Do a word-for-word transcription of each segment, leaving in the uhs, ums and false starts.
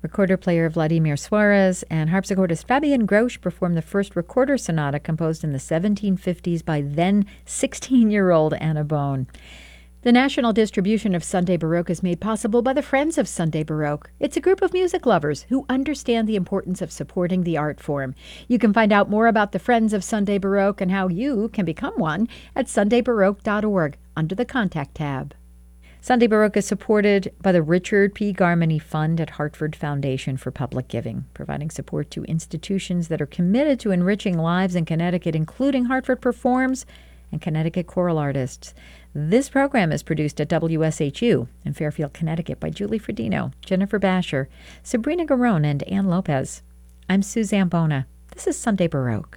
Recorder-player Vladimir Suarez and harpsichordist Fabian Grosch performed the first recorder sonata composed in the seventeen fifties by then sixteen-year-old Anna Bohn. The national distribution of Sunday Baroque is made possible by the Friends of Sunday Baroque. It's a group of music lovers who understand the importance of supporting the art form. You can find out more about the Friends of Sunday Baroque and how you can become one at sunday baroque dot org under the Contact tab. Sunday Baroque is supported by the Richard P. Garmany Fund at Hartford Foundation for Public Giving, providing support to institutions that are committed to enriching lives in Connecticut, including Hartford Performs and Connecticut Choral Artists. This program is produced at W S H U in Fairfield, Connecticut by Julie Fredino, Jennifer Basher, Sabrina Garone, and Ann Lopez. I'm Suzanne Bona. This is Sunday Baroque.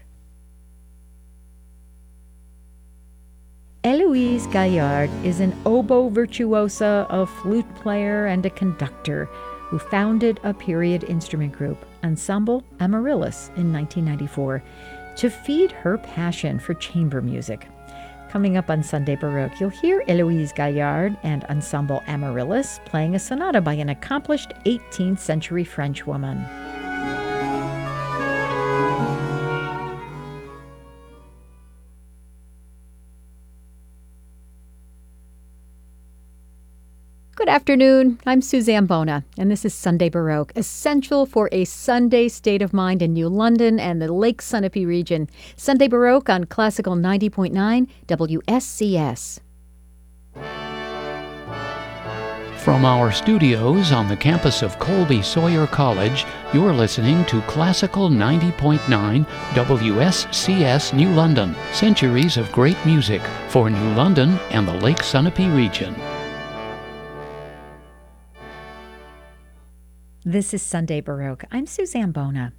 Eloise Gaillard is an oboe virtuosa, a flute player, and a conductor who founded a period instrument group, Ensemble Amaryllis, in nineteen ninety-four, to feed her passion for chamber music. Coming up on Sunday Baroque, you'll hear Eloise Gaillard and Ensemble Amaryllis playing a sonata by an accomplished eighteenth century French woman. Good afternoon. I'm Suzanne Bona, and this is Sunday Baroque, essential for a Sunday state of mind in New London and the Lake Sunapee region. Sunday Baroque on Classical ninety point nine W S C S. From our studios on the campus of Colby Sawyer College, you're listening to Classical ninety point nine W S C S New London, centuries of great music for New London and the Lake Sunapee region. This is Sunday Baroque. I'm Suzanne Bona.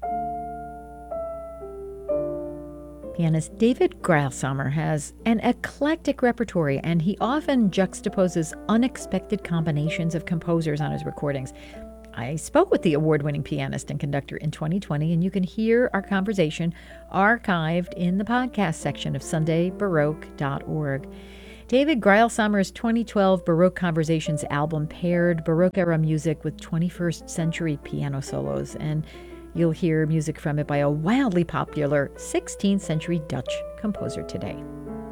Pianist David Greilsamer has an eclectic repertoire, and he often juxtaposes unexpected combinations of composers on his recordings. I spoke with the award-winning pianist and conductor in twenty twenty, and you can hear our conversation archived in the podcast section of sunday baroque dot org. David Greilsamer's twenty twelve Baroque Conversations album paired Baroque-era music with twenty-first century piano solos, and you'll hear music from it by a wildly popular sixteenth century Dutch composer today.